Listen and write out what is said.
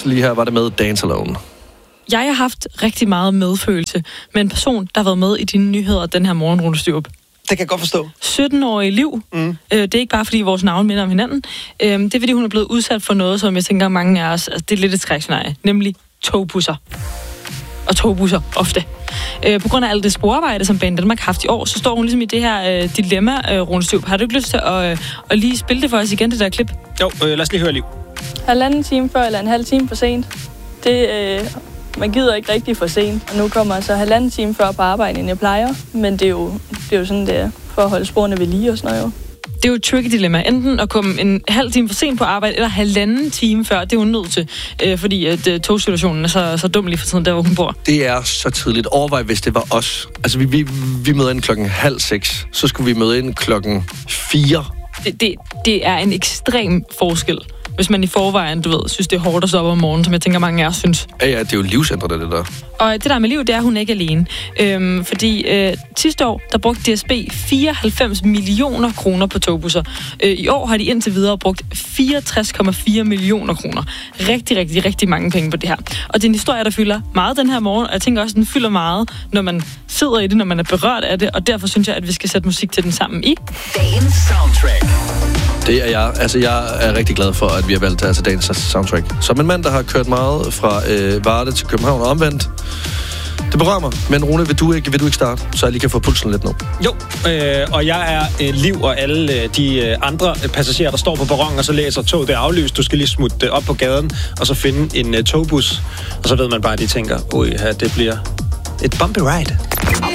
lige her var det med Dance Alone. Jeg har haft rigtig meget medfølelse med en person, der har været med i dine nyheder den her morgen, Rune Styrup. Det kan jeg godt forstå. 17-årig Liv. Det er ikke bare, fordi vores navne minder om hinanden. Det er, fordi hun er blevet udsat for noget, som jeg tænker, mange af os... Altså, det er lidt et skrækscenarie. Nemlig togbusser. Og togbusser, ofte. På grund af alt det sporarbejde, som Banedanmark har haft i år, så står hun ligesom i det her dilemma, Rune Styrup. Har du ikke lyst til at lige spille det for os igen, det der klip? Jo, lad os lige høre Liv. 1,5 time før eller en halv time for sent. Man gider ikke rigtig for sent. Og nu kommer jeg så 1,5 time før på arbejde, end jeg plejer. Men det er jo sådan, det er for at holde sporene ved lige og sådan noget. Det er jo et tricky dilemma. Enten at komme en halv time for sent på arbejde, eller 1,5 time før. Det er hun nødt til, fordi at togsituationen er så dum lige for tiden, der hvor hun bor. Det er så tidligt. Overvej, hvis det var os. Altså, vi møder ind 5:30. Så skulle vi møde ind 4:00. Det er en ekstrem forskel. Hvis man i forvejen, synes, det er hårdt at stå op om morgenen, som jeg tænker, mange af os synes. Ja, det er jo livsændrende, det der. Og det der med Liv, det er hun ikke alene. Fordi sidste år, der brugte DSB 94 millioner kroner på togbusser. I år har de indtil videre brugt 64,4 millioner kroner. Rigtig, rigtig, rigtig mange penge på det her. Og det er en historie, der fylder meget den her morgen, og jeg tænker også, den fylder meget, når man sidder i det, når man er berørt af det, og derfor synes jeg, at vi skal sætte musik til den sammen i Dagens Soundtrack. Det er jeg. Altså, jeg er rigtig glad for, at vi har valgt altså dagens soundtrack. Som en mand, der har kørt meget fra Varde til København og omvendt. Det berører mig. Men Rune, vil du ikke starte, så jeg lige kan få pulsen lidt nu? Jo, og jeg er Liv og alle de andre passagerer, der står på perronen, og så læser toget det aflyst. Du skal lige smutte op på gaden, og så finde en togbus. Og så ved man bare, at de tænker, det bliver et bumpy ride.